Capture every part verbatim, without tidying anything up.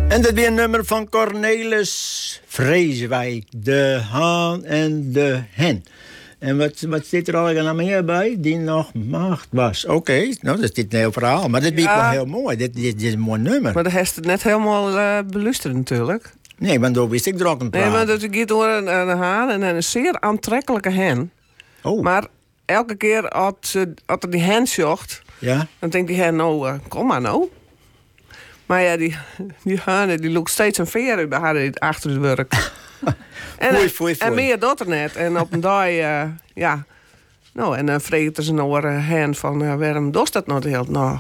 En dat weer een nummer van Cornelis Vreeswijk. De haan en de hen. En wat, wat zit er al aan meer bij? Die nog maagd was. Oké, okay. Nou, dat is dit een heel verhaal. Maar dit ja. is wel heel mooi. Dit, dit, dit is een mooi nummer. Maar dat heeft het net helemaal uh, beluisterd natuurlijk. Nee, want daar wist ik er ook een praat. Nee, maar het gaat door een, een haan en een zeer aantrekkelijke hen. Oh. Maar elke keer als, als er die hen zocht... Ja? Dan denkt die hen, nou, uh, kom maar nou. Maar ja, die, die haan die loopt steeds een veer uit bij haar achter het werk. en, foei, foei, foei. en meer dat er net. En op een dag, uh, ja... Nou, en dan vreet er ze nou uh, hen van... Uh, waarom doet dat nou heel? Nou,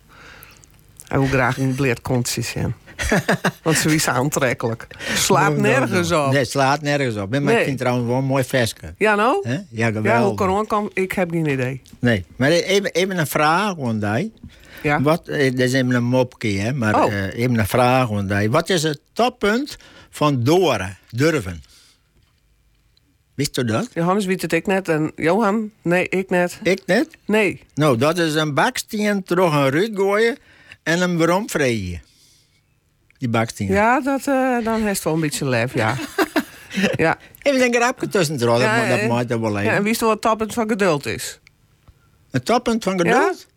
hij wil graag in het bleerd kontje zijn. Want ze is aantrekkelijk. Slaat nergens op. Nee, slaat nergens op. Maar nee. Ik vind het trouwens wel een mooi versje. Ja, nou? He? Ja, geweldig. Ja, hoe kan kan, ik heb geen idee. Nee, maar even, even een vraag aan die. Ja? Wat, dat is even een mopje, hè? Maar oh. uh, even een vraag aan die. Wat is het toppunt van doren, durven? Wist u dat? Johannes weet het ik net en Johan, nee, ik net. Ik net? Nee. Nou, dat is een baksteen terug een ruit gooien en hem weer omvreden. Die baksteen. Ja, dat, uh, dan heeft het wel een beetje lef, ja. ja. Even een grapje tussen te rollen, ja, maar dat eh, maakt er wel even. Ja, en wist u wat het toppunt van geduld is? Het toppunt van geduld? Ja?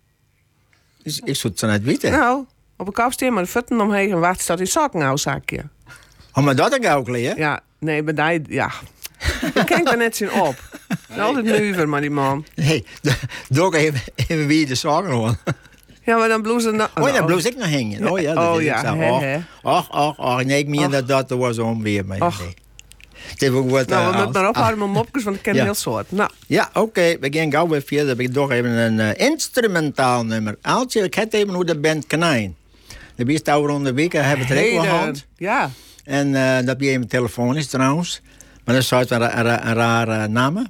Dus, ik zou het zo net weten. Nou, op een kapsteen met de voeten omheen en wacht staat in sokken nou zakje. Oh, maar dat ik ook leer? Ja, nee, maar die, ja... Ik kijk er net zien op. Altijd nuver, maar die man. Nee, doe even, even wie de zorgen hoor. Ja, maar dan bloezen... Na- oh ja, dan bloes ik nog hingen. Oh ja, dat oh, is ja. ik zo. He, och, he. och, och, och. Nee, ik meen dat dat er was om weer mee. Och. Nee. Het is ook wat, nou, we uh, moeten maar ophouden met mopjes, want ik ken ja. heel soort. Nou. Ja, oké. Okay. We gaan gauw weer verder. Ik doe even een uh, instrumentaal nummer. Aaltje, ik heb even hoe de band Knijn. De beste oude ronde weken hebben het recht gehad. Ja. En uh, dat bij even telefonisch trouwens. Maar dat is uit een, een, een, een rare naam.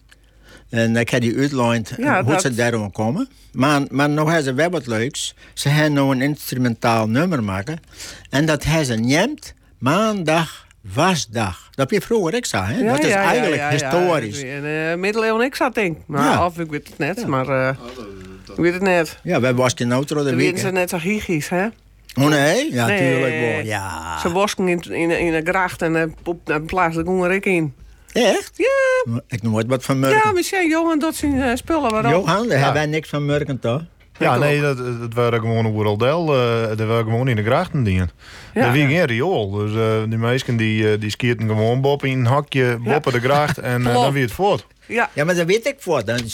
En ik heb die uitgelegd ja, hoe dat... ze daarom komen. Maar, maar nu hebben ze wel wat leuks. Ze hebben nu een instrumentaal nummer maken. En dat hebben ze neemt maandag wasdag. Dat heb je vroeger ik zei. Hè? Ja, dat is ja, eigenlijk ja, ja, historisch. Ja, in de uh, middeleeuwen ik zat denk. Maar ja. of ik weet het net, ja. maar uh, ik weet het net. Ja, wij wasken nou door de week. week. Ze net zo hygiënisch, hè? Oh nee? Ja, nee. tuurlijk wel. Ja. Ze wasken in, in, in een gracht en uh, op een plaats, daar kom ik in. Echt? Ja. Ik noem nooit wat van Murken. Ja, misschien Johan, dat zijn uh, spullen. Waarom? Johan, daar ja. hebben wij niks van Murken, toch? Ja, nee, dat, dat waren gewoon overal deel. Uh, dat waren gewoon in de grachten dingen. Ja. Dat was geen riool. Dus uh, die meesten die, uh, die skierten gewoon bop in een hakje, boppen ja. de gracht en uh, dan weer het voort. Ja. ja, maar dat weet ik voor. Dan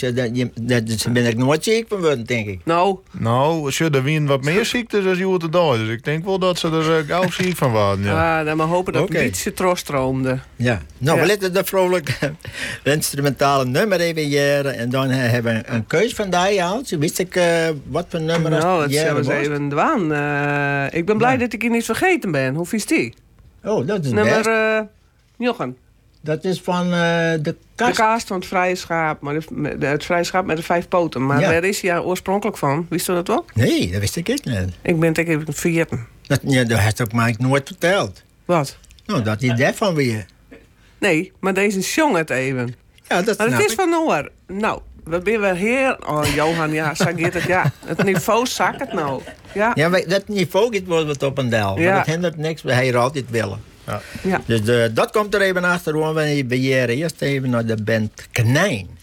ben ik nooit ziek van worden, denk ik. Nou. Nou, er wien wat meer ziektes als je het erbij. Dus ik denk wel dat ze er uh, gauw ziek van waren. Ja. Ah, dan maar hopen dat okay. het beetje trostroomde. Ja, nou, ja. we laten de vrolijke instrumentale nummer even jaren. En dan hebben we een keus van die haalt. Wist ik uh, wat voor nummer nou, dat zullen we eens even dwaan. Uh, ik ben blij ja. dat ik je niet vergeten ben. Hoe is die? Oh, dat is nummer best. Uh, Jochen. Dat is van uh, de kast. De kaast van het vrije schaap. Maar de, de, het vrije schaap met de vijf poten. Maar ja. waar is hij oorspronkelijk van? Wist u dat wel? Nee, dat wist ik niet. Ik ben denk ik veertien. Dat, ja, dat heeft ook mij nooit verteld. Wat? Nou, dat hij daarvan weer. Nee, maar deze zong het even. Ja, dat maar het is ik. van Noor. Nou, we zijn weer heer. Oh, Johan, ja, zeg je het? Ja, het niveau zakt het nou. Ja, ja maar dat niveau gaat wel wat op een del. Ja. Maar dat hindert niks. We hebben altijd willen. Ja. Ja. Dus uh, dat komt er even achter. We beginnen eerst even naar de band Knijn.